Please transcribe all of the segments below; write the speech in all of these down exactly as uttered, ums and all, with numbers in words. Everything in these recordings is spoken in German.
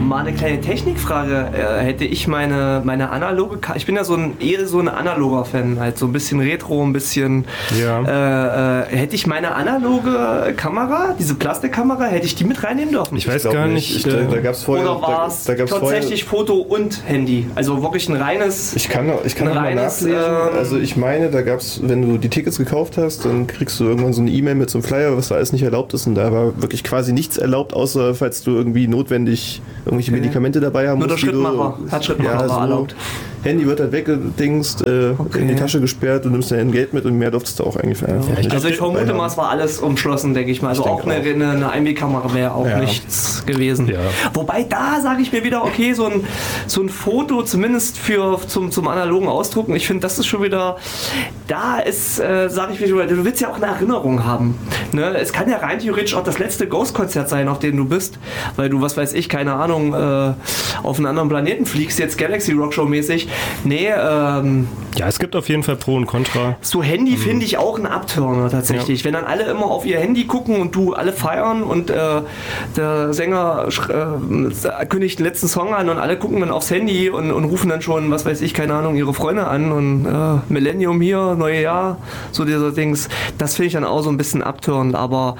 mal eine kleine Technikfrage. Äh, hätte ich meine, meine analoge Ka- ich bin ja so ein eher so ein analoger Fan, halt so ein bisschen Retro, ein bisschen Ja. äh, äh, hätte ich meine analoge Kamera, diese Plastikkamera, hätte ich die mit reinnehmen dürfen? Ich weiß gar nicht. Ich, da da gab es vorher. Oder war es da, da gab's tatsächlich vorher, Foto und Handy? Also wirklich ein reines... Ich kann, ich kann ein noch mal reines, nachlesen. ähm, Also ich meine, da gab es, wenn du die Tickets gekauft hast, dann kriegst du irgendwann so eine E-Mail mit so einem Flyer, was da alles nicht erlaubt ist. Und da war wirklich quasi nichts erlaubt, außer falls du irgendwie notwendig irgendwelche Okay. Medikamente dabei haben Nur musst. der die du- Schrittmacher. Hat Schrittmacher ja, war so erlaubt. Handy wird halt weggedingst, äh, Okay. in die Tasche gesperrt und nimmst dein Geld mit und mehr durftest du auch eigentlich einfach nicht. Also ich vermute mal, es war alles umschlossen, denke ich mal. Also Ich auch denke eine, eine, eine Einwegkamera wäre auch Ja. nichts gewesen. Ja. Wobei da sage ich mir wieder, okay, so ein, so ein Foto zumindest für zum, zum analogen Ausdrucken, ich finde, das ist schon wieder, da ist, äh, sage ich mir schon wieder, du willst ja auch eine Erinnerung haben. Ne? Es kann ja rein theoretisch auch das letzte Ghost-Konzert sein, auf dem du bist, weil du, was weiß ich, keine Ahnung, äh, auf einen anderen Planeten fliegst, jetzt Galaxy Rockshow mäßig. Nee, ähm, Ja, es gibt auf jeden Fall Pro und Contra. so Handy finde ich auch ein Abturner tatsächlich. Wenn dann alle immer auf ihr Handy gucken und du alle feiern und äh, der Sänger äh, kündigt den letzten Song an und alle gucken dann aufs Handy und, und rufen dann schon, was weiß ich, keine Ahnung, ihre Freunde an und äh, Millennium hier, neue Jahr, so diese Dings. Das finde ich dann auch so ein bisschen abturnend, aber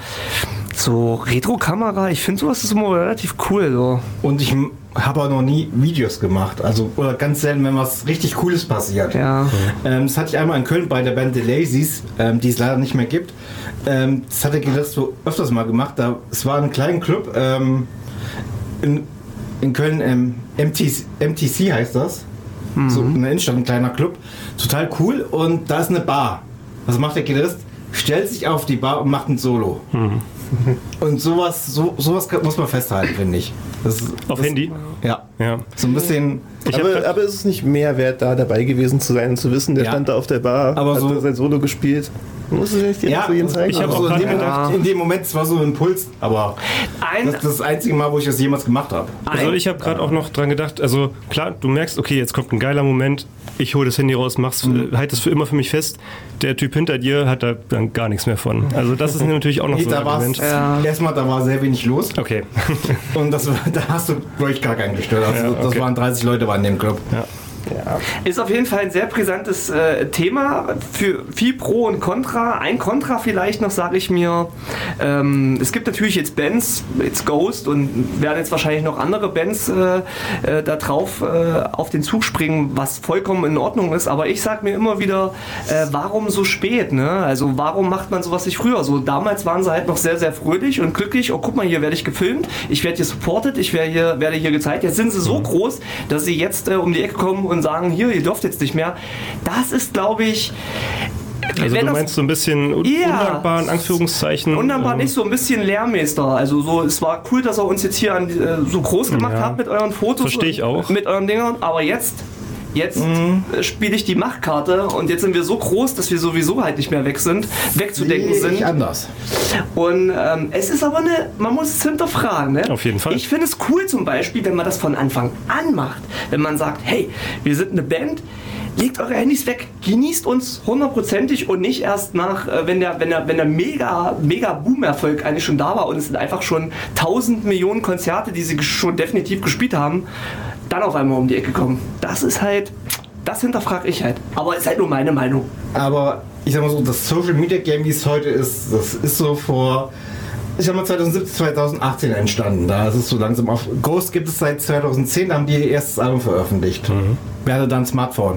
so Retro-Kamera, ich finde sowas ist immer relativ cool. So. Und ich habe auch noch nie Videos gemacht. Also, oder ganz selten, wenn was richtig Cooles passiert. Ja. Ähm, das hatte ich einmal in Köln bei der Band The Lazies, ähm, die es leider nicht mehr gibt. Ähm, das hatte ich das so öfters mal gemacht. Da, es war ein kleiner Club ähm, in, in Köln, ähm, M T C, M T C heißt das. Mhm. So in der Innenstadt, ein kleiner Club. Total cool. Und da ist eine Bar. Was macht der Gitarrist? Stellt sich auf die Bar und macht ein Solo. Mhm. Und sowas, so, sowas muss man festhalten, finde ich. Das, Auf das, Handy? Ja. Ja. So ein bisschen. Ich hab aber, grad- aber ist es nicht mehr wert, da dabei gewesen zu sein und zu wissen, der Ja. stand da auf der Bar, Aber hat so- da sein Solo gespielt. Muss es nicht Ja, so jeden zeigen? ich hab also auch in, dem grad Moment, in dem Moment, es war so ein Impuls, aber Ein, das, das ist das einzige Mal, wo ich das jemals gemacht habe. Also ein, ich habe gerade auch noch dran gedacht, also klar, du merkst, okay, jetzt kommt ein geiler Moment, ich hole das Handy raus, mach's, Mhm. halt es für immer für mich fest, der Typ hinter dir hat da dann gar nichts mehr von. Also das ist natürlich auch noch Nee, so ein da war's, Argument. Ja. erstmal, da war sehr wenig los Okay. und das, war- da hast du, glaube ich, gar keinen gestört. Also, Ja, okay. Das waren dreißig Leute waren in dem Club. Ja. Ist auf jeden Fall ein sehr brisantes äh, Thema für viel Pro und Contra. Ein Contra vielleicht noch, sage ich mir. Ähm, es gibt natürlich jetzt Bands, jetzt Ghost und werden jetzt wahrscheinlich noch andere Bands äh, äh, da drauf äh, auf den Zug springen, was vollkommen in Ordnung ist. Aber ich sage mir immer wieder, äh, warum so spät? Ne? Also warum macht man sowas nicht früher? So damals waren sie halt noch sehr, sehr fröhlich und glücklich. Oh, guck mal, hier werde ich gefilmt, ich werde hier supported, ich werde hier, werde hier gezeigt. Jetzt sind sie so groß, dass sie jetzt äh, um die Ecke kommen und sagen, hier, ihr dürft jetzt nicht mehr. Das ist, glaube ich, Also wenn du das meinst so ein bisschen un Ja. undankbar, in Anführungszeichen. undankbar ähm, nicht so ein bisschen Lehrmeister. Also so, es war cool, dass ihr uns jetzt hier an, äh, so groß gemacht Ja. habt mit euren Fotos. Versteh ich auch. Mit euren Dingern. Aber jetzt, jetzt Mhm. äh, spiele ich die Machtkarte und jetzt sind wir so groß, dass wir sowieso halt nicht mehr weg sind, wegzudenken Sehe sind. ich anders. Und ähm, es ist aber eine, man muss es hinterfragen. Ne? Auf jeden Fall. Ich finde es cool zum Beispiel, wenn man das von Anfang an macht. Wenn man sagt, hey, wir sind eine Band, legt eure Handys weg, genießt uns hundertprozentig und nicht erst nach, äh, wenn der, wenn der, wenn der mega, mega Boom-Erfolg eigentlich schon da war und es sind einfach schon tausend Millionen Konzerte, die sie ges- schon definitiv gespielt haben, dann auf einmal um die Ecke kommen. Das ist halt, das hinterfrage ich halt. Aber ist halt nur meine Meinung. Aber ich sag mal so, das Social Media Game, wie es heute ist, das ist so vor, ich sag mal zweitausendsiebzehn, zweitausendachtzehn entstanden. Da ist es so langsam auf. Ghost gibt es seit zweitausendzehn, da haben die ihr erstes Album veröffentlicht. Mhm. Wer hatte dann ein Smartphone?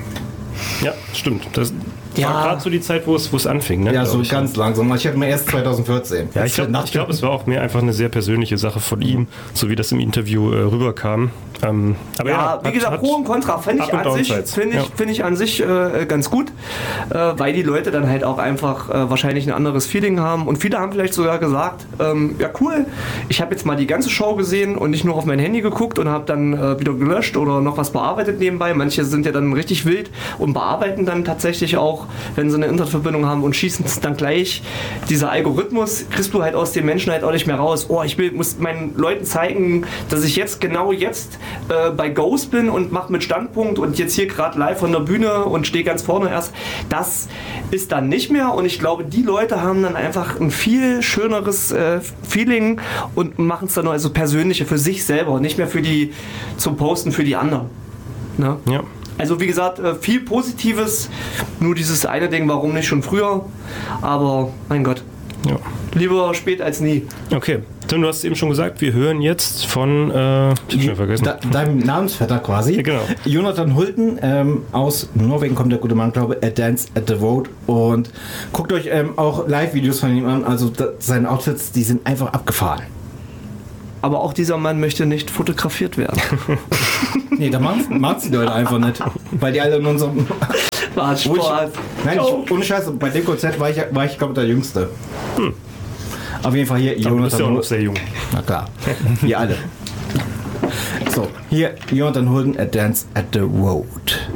Ja, stimmt. Das Ja. war gerade so die Zeit, wo es, wo es anfing. Ne, Ja, glaub so ich. ganz langsam. Ich hatte mir erst zweitausendvierzehn. Ja, ich glaube, ich glaub, es war auch mehr einfach eine sehr persönliche Sache von ihm, so wie das im Interview äh, rüberkam. Ähm, aber ja, Ja, wie hat- gesagt, hat- Pro und Contra finde ich, Up und an sich- Downsides. find ich, Ja. find ich an sich äh, ganz gut, äh, weil die Leute dann halt auch einfach äh, wahrscheinlich ein anderes Feeling haben und viele haben vielleicht sogar gesagt, ähm, ja cool, ich habe jetzt mal die ganze Show gesehen und nicht nur auf mein Handy geguckt und habe dann äh, wieder gelöscht oder noch was bearbeitet nebenbei. Manche sind ja dann richtig wild und bearbeiten dann tatsächlich auch auch, wenn sie eine Internetverbindung haben und schießen es dann gleich. Dieser Algorithmus kriegst du halt aus den Menschen halt auch nicht mehr raus. Oh, ich will, muss meinen Leuten zeigen, dass ich jetzt genau jetzt äh, bei Ghost bin und mache mit Standpunkt und jetzt hier gerade live von der Bühne und stehe ganz vorne erst. Das ist dann nicht mehr und ich glaube, die Leute haben dann einfach ein viel schöneres äh, Feeling und machen es dann nur also persönliche für sich selber und nicht mehr für die zum Posten für die anderen. Ne? Ja. Also wie gesagt, äh, viel Positives, nur dieses eine Ding, warum nicht schon früher, aber mein Gott, Ja. lieber spät als nie. Okay. Tim, du hast eben schon gesagt, wir hören jetzt von, äh, ich hab schon vergessen. Da, deinem Namensvetter quasi. Ja, genau. Jonathan Hulten, ähm, aus Norwegen kommt der gute Mann, glaube ich, A Dance at the Road. Und guckt euch ähm, auch Live-Videos von ihm an. Also da, seine Outfits, die sind einfach abgefahren. Aber auch dieser Mann möchte nicht fotografiert werden. Nee, da machen die Leute einfach nicht. Weil die alle in unserem... War Wo ich, Spaß. nein, Oh. ich, ohne Scheiß, bei dem Konzert war ich, war ich glaube ich, der Jüngste. Hm. Auf jeden Fall hier Aber du bist ja auch Jonathan noch sehr jung. Na klar, wir alle. So, hier Jonathan Hulten, A Dance at the Road.